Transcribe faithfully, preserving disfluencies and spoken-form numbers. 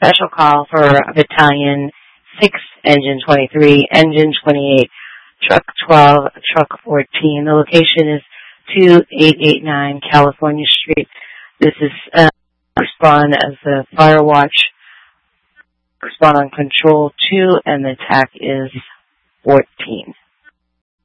special call for Battalion six, Engine twenty-three, Engine twenty-eight, Truck twelve, Truck fourteen. The location is two eight eight nine California Street. This is uh, respond as the Fire Watch. Respond on Control two, and the attack is fourteen.